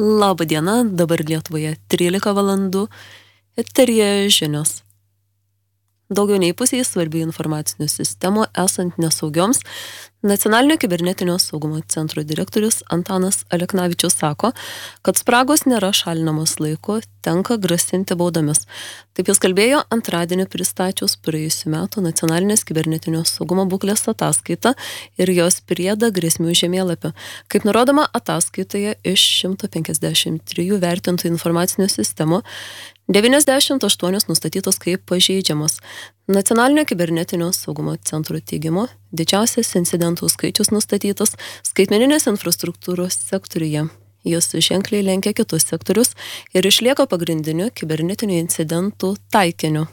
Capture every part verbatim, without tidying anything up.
Labą dieną, dabar Lietuvoje trylika valandų, eteryje žinios. Daugiau nei pusėje svarbių informacinių sistemų esant nesaugioms, Nacionalinio kibernetinio saugumo centro direktorius Antanas Aleknavičius sako, kad spragos nėra šalinamos laiku, tenka grasinti baudomis. Taip jis kalbėjo antradienį pristačius praėjusių metų Nacionalinės kibernetinio saugumo būklės ataskaitą ir jos priedą grėsmių žemėlapį. Kaip nurodoma ataskaitoje iš šimto penkiasdešimt trijų vertintų informacinių sistemų, devyniasdešimt aštuonios nustatytos kaip pažeidžiamos. Nacionalinio kibernetinio saugumo centro teigimu, didžiausias incidentų skaičius nustatytas skaitmeninės infrastruktūros sektoriuje. Jis ženkliai lenkia kitus sektorius ir išlieka pagrindiniu kibernetinių incidentų taikiniu.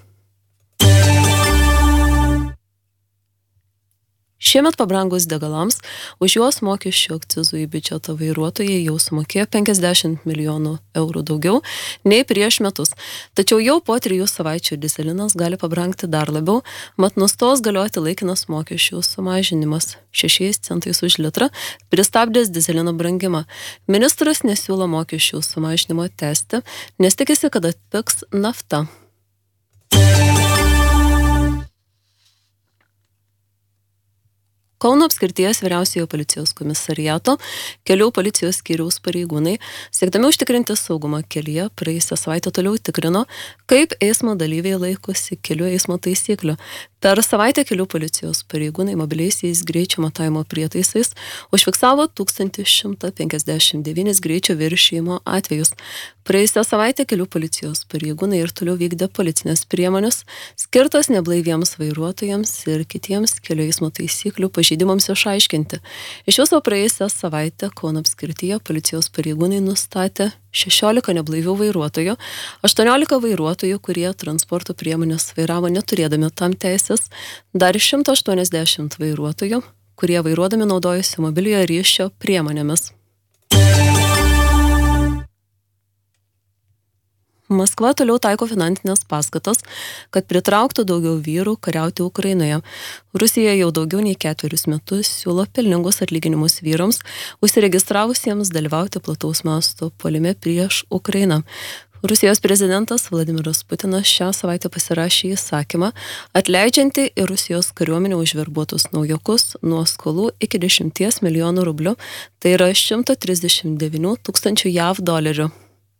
Šiemet pabrangus degalams, už juos mokesčių akcizų į biudžetą vairuotojai jau sumokėjo penkiasdešimt milijonų eurų daugiau nei prieš metus. Tačiau jau po trijų savaičių dyzelinas gali pabrangti dar labiau, mat nustos galioti laikinas mokesčių sumažinimas šešiais centais už litrą, pristabdęs dyzelino brangimą. Ministras nesiūlo mokesčių sumažinimo tęsti, nes tikisi, kad atpigs nafta. Kauno apskrities vyriausiojo policijos komisariato kelių policijos skyriaus pareigūnai, siekdami užtikrinti saugumą kelyje, praėjusią savaitę toliau tikrino, kaip eismo dalyviai laikosi kelių eismo taisyklių. Per savaitę kelių policijos pareigūnai mobiliaisiais greičio matavimo prietaisais užfiksavo tūkstantį šimtą penkiasdešimt devynis greičio viršijimo atvejus. Praėjusią savaitę kelių policijos pareigūnai ir toliau vykdė policinės priemonės, skirtas neblaiviems vairuotojams ir kitiems kelių eismo taisyklių pažeidimams išaiškinti. Iš viso praėjusią savaitę Kauno apskrityje policijos pareigūnai nustatė šešiolika neblaivių vairuotojų, aštuoniolika vairuotojų, kurie transporto priemonės vairavo neturėdami tam teisės, dar šimtas aštuoniasdešimt vairuotojų, kurie vairuodami naudojosi mobiliojo ryšio priemonėmis. Maskva toliau taiko finansinės paskatas, kad pritrauktų daugiau vyrų kariauti Ukrainoje. Rusija jau daugiau nei ketverius metus siūlo pelningus atlyginimus vyrams, užsiregistravusiems dalyvauti plataus masto puolime prieš Ukrainą. Rusijos prezidentas Vladimiras Putinas šią savaitę pasirašė įsakymą, atleidžiantį į Rusijos kariuomenę užverbuotus naujokus nuo skolų iki dešimties milijonų rublių, tai yra šimtas trisdešimt devyni tūkstančių jav dolerių.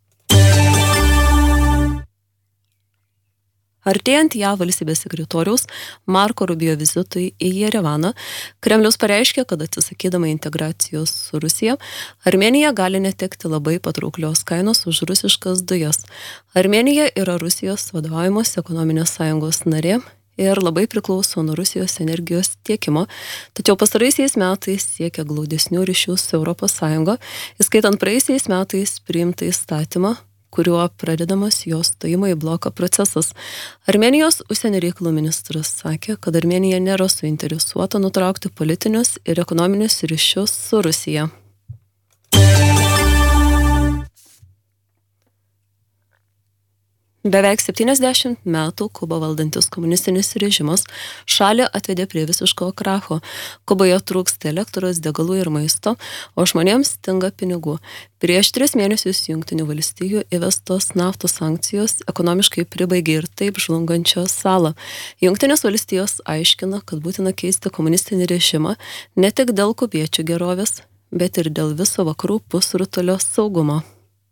Artėjant jav valstybės sekretoriaus Marko Rubio vizitui į Jerevaną, Kremlius pareiškė, kad atsisakydama integracijos su Rusija, Armėnija gali netekti labai patrauklios kainos už rusiškas dujas. Armėnija yra Rusijos vadovaujamos ekonominės sąjungos narė ir labai priklauso nuo Rusijos energijos tiekimo, tačiau pastaraisiais metais siekia glaudesnių ryšių su Europos Sąjunga, įskaitant praėjusiais metais priimtą įstatymą, kuriuo pradedamas jos stojimo į bloką procesas. Armėnijos užsienio reikalų ministras sakė, kad Armėnija nėra suinteresuota nutraukti politinius ir ekonominius ryšius su Rusija. Beveik septyniasdešimt metų Kubą valdantis komunistinis režimas šalį atvedė prie visiško kracho. Kuboje trūksta elektros, degalų ir maisto, o žmonėms stinga pinigų. Prieš tris mėnesius Jungtinių valstijų įvestos naftos sankcijos ekonomiškai pribaigė ir taip žlungančią salą. Jungtinės valstijos aiškina, kad būtina keisti komunistinį režimą ne tik dėl kubiečių gerovės, bet ir dėl viso vakarų pusrutulio saugumo.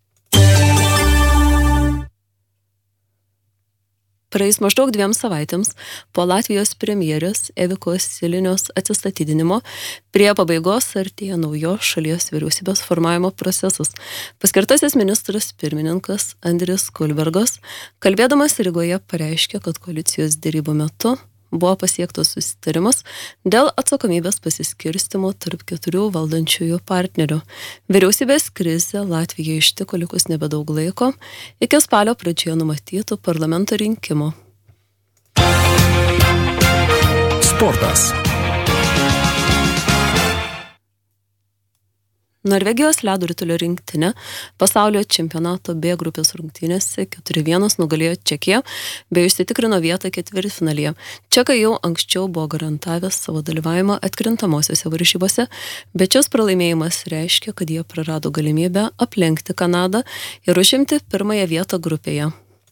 Praeis maždaug dviem savaitėms po Latvijos premjerės Evikos Silinios atsistatydinimo prie pabaigos artėja naujos šalies vyriausybės formavimo procesas. Paskirtasis ministras pirmininkas Andris Kulbergas, kalbėdamas Rygoje, pareiškė, kad koalicijos derybų metu buvo pasiektas susitarimas dėl atsakomybės pasiskirstimo tarp keturių valdančiųjų partnerių. Vyriausybės krizė Latvijai ištiko likus nebedaug laiko iki spalio pradžioje numatytų parlamento rinkimų. Sportas. Norvegijos ledo ritulio rinktinė pasaulio čempionato B grupės rungtynėse keturi vienas nugalėjo Čekiją bei užsitikrino vietą ketvirtfinalyje. Čekai jau anksčiau buvo garantavęs savo dalyvavimą atkrintamosiose varžybose, bet šis pralaimėjimas reiškia, kad jie prarado galimybę aplenkti Kanadą ir užimti pirmąją vietą grupėje.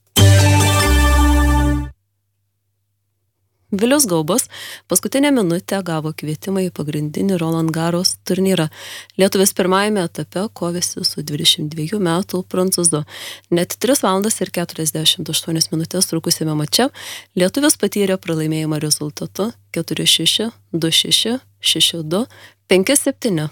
Vilius Gaubas paskutinę minutę gavo kvietimą į pagrindinį Roland Garros turnyrą. Lietuvis pirmajame etape kovėsi su dvidešimt dviejų metų prancūzu. Net tris valandas ir keturiasdešimt aštuonias minutės trukusiame mače lietuvis patyrė pralaimėjimą rezultatu keturi šeši, du šeši, šeši du, penki septyni.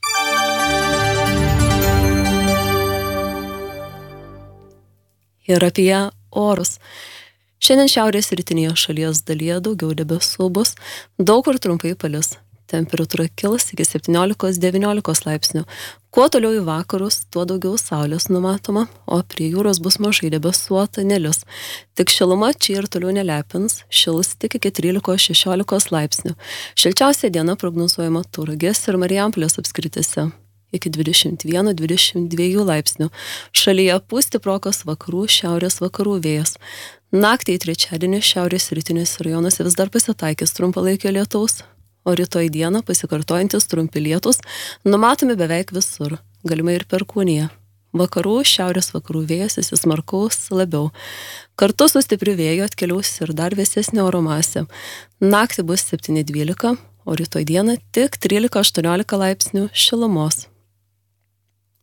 Ir apie orus. Šiandien šiaurės rytinėje šalies dalyje daugiau debesų bus, daug kur trumpai palis. Temperatūra kils iki septyniolikos devyniolikos laipsnių. Kuo toliau į vakarus, tuo daugiau saulės numatoma, o prie jūros bus mažai debesuota, nelis. Tik šiluma čia ir toliau nelepins, šils tik iki trylikos šešiolikos laipsnių. Šilčiausia diena prognozuojama Tauragės ir Marijampolės apskritise. Iki dvidešimt vieno dvidešimt dviejų laipsnių. Šalyje pūs stiprokas vakarų, šiaurės vakarų vėjas. Naktį į trečiadienį šiaurės rytinėse rajonuose vis dar pasitaikys trumpalaikio lietaus, o rytoj dieną pasikartojantis trumpi lietus numatomi beveik visur, galimai ir Perkūnija. Vakarų, šiaurės vakarų vėjas įsismarkaus labiau. Kartu su stipriu vėju atkeliaus ir dar vėsesnė oro masė. Naktį bus septyni dvylika, o rytoj dieną tik trylika aštuoniolika laipsnių šilumos.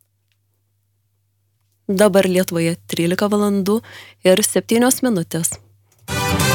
Dabar Lietuvoje trylika valandų ir septynios minutės.